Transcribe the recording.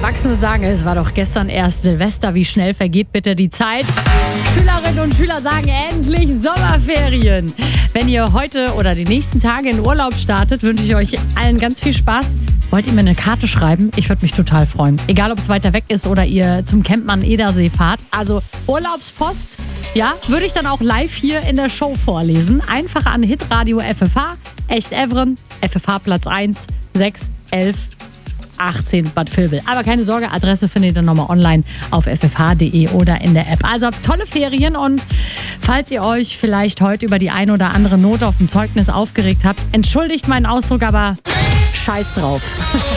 Erwachsene sagen, es war doch gestern erst Silvester, wie schnell vergeht bitte die Zeit? Schülerinnen und Schüler sagen endlich Sommerferien. Wenn ihr heute oder die nächsten Tage in Urlaub startet, wünsche ich euch allen ganz viel Spaß. Wollt ihr mir eine Karte schreiben? Ich würde mich total freuen. Egal, ob es weiter weg ist oder ihr zum Campen an Edersee fahrt. Also Urlaubspost, ja, würde ich dann auch live hier in der Show vorlesen. Einfach an Hitradio FFH, Echt Evren, FFH Platz 1, 6, 11, 18 Bad Vilbel. Aber keine Sorge, Adresse findet ihr nochmal online auf ffh.de oder in der App. Also habt tolle Ferien und falls ihr euch vielleicht heute über die ein oder andere Note auf dem Zeugnis aufgeregt habt, entschuldigt meinen Ausdruck, aber scheiß drauf.